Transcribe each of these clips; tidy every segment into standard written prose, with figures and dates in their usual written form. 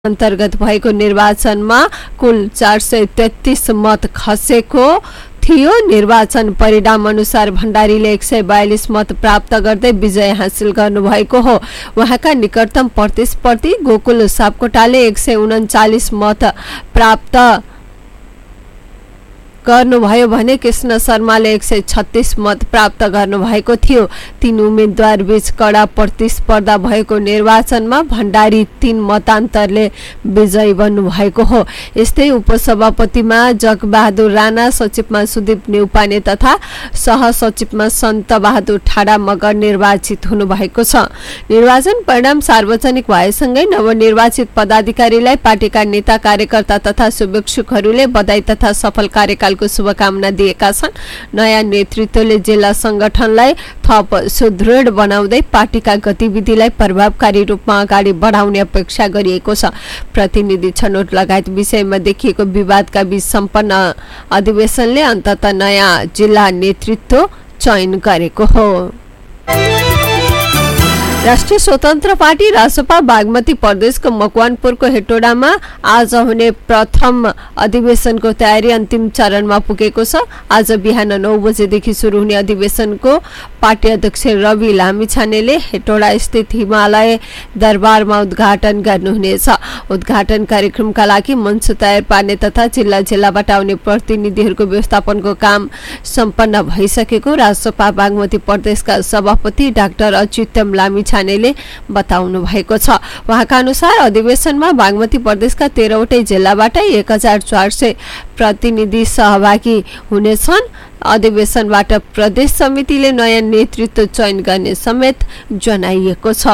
अन्तर्गत भएको निर्वाचनमा कुल 433 मत खसेको थियो। निर्वाचन परिणाम अनुसार भण्डारीले 142 मत प्राप्त गर्दै विजय हासिल गर्नुभएको हो। उहाँका निकटतम प्रतिस्पर्धी गोकुल सापकोटाले 139 मत प्राप्त गर्नुभयो भने कृष्ण शर्माले 136 मत प्राप्त गर्नुभएको थियो। तीन उम्मेदवार बीच कडा प्रतिस्पर्धा भएको निर्वाचनमा भण्डारी 3 मतान्तरले विजयी बन्नुभएको हो। यस्तै उपसभापतिमा जगबहादुर राणा, सचिवमा सुदीप न्यौपाने तथा सहसचिवमा सन्त बहादुर ठाडा मगर निर्वाचित हुनुभएको छ। निर्वाचन परिणाम सार्वजनिक भएसँगै नवनिर्वाचित पदाधिकारीलाई पार्टीका नेता कार्यकर्ता तथा शुभेच्छुकहरूले बधाई तथा सफल कार्यकाल को शुभकामना दिएका छन्। नयाँ नेतृत्वले जिल्ला संगठनलाई थप सुदृढ बनाउँदै पार्टीका गतिविधिलाई प्रभावकारी रूपमा अगाडि बढाउने अपेक्षा गरिएको छ। प्रतिनिधि छनौट लगायत विषयमा देखिएको विवादका बीच सम्पन्न अधिवेशनले अन्ततः नयाँ जिल्ला नेतृत्व चयन गरेको हो। राष्ट्रिय स्वतन्त्र पार्टी रासपा बागमती प्रदेशको मकवानपुरको हेटोडामा आज हुने प्रथम अधिवेशनको तयारी अन्तिम चरणमा पुगेको छ। आज बिहान 9 बजेदेखि सुरु हुने अधिवेशनको पार्टी अध्यक्ष रवि लामिछानेले हेटोडा स्थित हिमालय दरबारमा उद्घाटन गर्नुहुनेछ। उद्घाटन कार्यक्रमका लागि मञ्च तयार पार्ने तथा जिल्लाबाट आउने प्रतिनिधिहरूको व्यवस्थापनको काम सम्पन्न भइसकेको रासपा बागमती प्रदेशका सभापति डाक्टर अच्युतम लामिछानेले बताउनु भएको छ। उहाँका अनुसार अधिवेशनमा बागमती प्रदेशका 13वटै जिल्लाबाट 1400 प्रतिनिधि सहभागी हुनेछन्। अधिवेशनबाट प्रदेश समितिले नयाँ नेतृत्व चयन गर्ने समेत जनाइएको छ।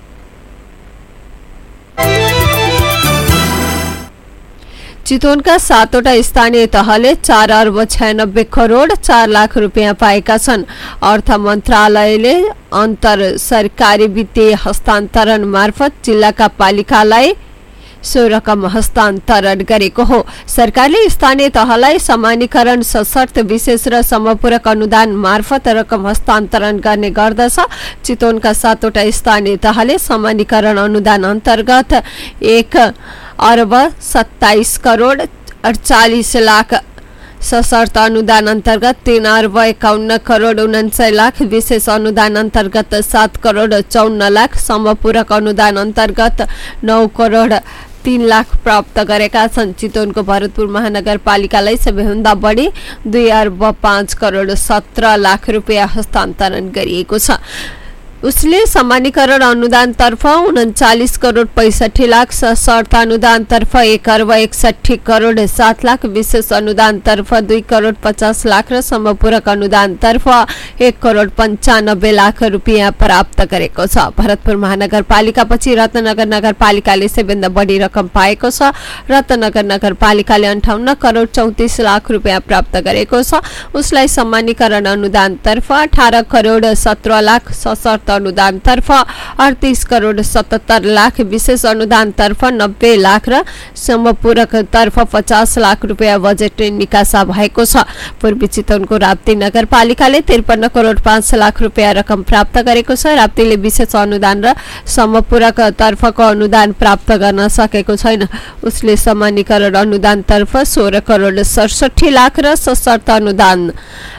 चितवनका 7वटा स्थानीय तहले 4 अर्ब 96 करोड 4 लाख रुपियाँ पाएका छन्। अर्थ मन्त्रालयले अन्तर सरकारी वित्तीय हस्तान्तरण मार्फत जिल्लाका पालिकालाई सो रकम हस्तान्तरण गरेको हो। सरकारले स्थानीय तहलाई समानीकरण सशर्त विशेष र समपूरक अनुदान मार्फत रकम हस्तान्तरण गर्ने गर्दछ। चितवनका 7वटा स्थानीय तहले समानीकरण अनुदान अन्तर्गत 1 अर्ब 27 करोड 48 लाख, सशर्त अनुदान अन्तर्गत 3 अर्ब 51 करोड 49 लाख, विशेष अनुदान अन्तर्गत 7 करोड 54 लाख, समपूरक अनुदान अन्तर्गत 9 करोड 3 लाख प्राप्त गरेका छन्। चितवनको भरतपुर महानगरपालिकालाई सबैभन्दा बढी 2 अर्ब 5 करोड 17 लाख रुपियाँ हस्तान्तरण गरिएको छ। उसले समानीकरण अनुदानतर्फ 39 करोड 65 लाख, सशर्त अनुदानतर्फ 1 अर्ब 61 करोड 7 लाख, विशेष अनुदानतर्फ 2 करोड 50 लाख र समपूरक अनुदानतर्फ 1 करोड 95 लाख रुपियाँ प्राप्त गरेको छ। भरतपुर महानगरपालिकापछि रत्नगर नगरपालिकाले सबैभन्दा बढी रकम पाएको छ। रत्नगर नगरपालिकाले 58 करोड 34 लाख रुपियाँ प्राप्त गरेको छ। उसलाई समानीकरण अनुदानतर्फ 18 करोड 17 लाख, सशर्त अनुदानतर्फ 38 करोड 77 लाख, विशेष अनुदानतर्फ 90 लाख र समपूरक तर्फ 50 लाख रुपियाँ बजेट निकासा भएको छ। पूर्वी चितवनको राप्ती नगरपालिकाले 53 करोड 5 लाख रुपियाँ रकम प्राप्त गरेको छ। राप्तीले विशेष अनुदान र समपूरक तर्फको अनुदान प्राप्त गर्न सकेको छैन। उसले समानीकरण अनुदानतर्फ 16 करोड 67 लाख र सशर्त अनुदान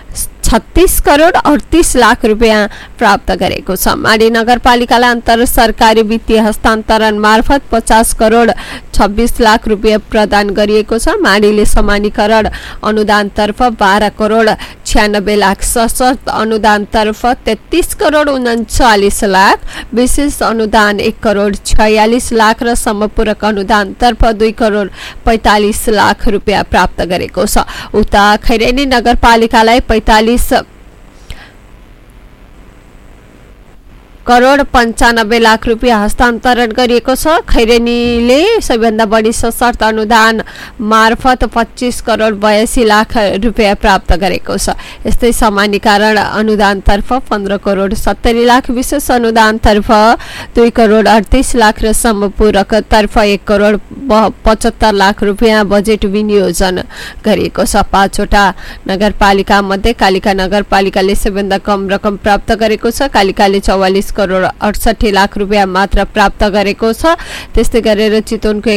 36 करोड 38 लाख रुपियाँ प्राप्त गरेको छ। माडी नगरपालिकालाई अन्तर सरकारी वित्तीय हस्तान्तरण मार्फत 50 करोड 26 लाख रुपियाँ प्रदान गरिएको छ। माडीले समानीकरण अनुदानतर्फ 12 करोड 96 लाख, सशर्त अनुदानतर्फ 33 करोड 39 लाख, विशेष अनुदान 1 करोड 46 लाख र समपूरक अनुदानतर्फ 2 करोड 45 लाख रुपियाँ प्राप्त गरेको छ। उता खैरेनी नगरपालिकालाई 45 करोड 95 लाख रुपियाँ हस्तान्तरण गरिएको छ। खैरेनीले सबैभन्दा बढी सशर्त अनुदान मार्फत 25 करोड 82 लाख रुपियाँ प्राप्त गरेको छ। यस्तै समानीकरण अनुदानतर्फ 15 करोड 70 लाख, विशेष अनुदानतर्फ 2 करोड 38 लाख र समपूरक तर्फ 1 करोड 75 लाख रुपियाँ बजेट विनियोजन गरिएको छ। 5वटा नगरपालिका मध्ये कालिका नगरपालिकाले सबैभन्दा कम रकम प्राप्त गरेको छ। कालिकाले 44 करोड 68 लाख रुपियाँ मात्र प्राप्त गरेको छ। त्यस्तै गरेर चितवनको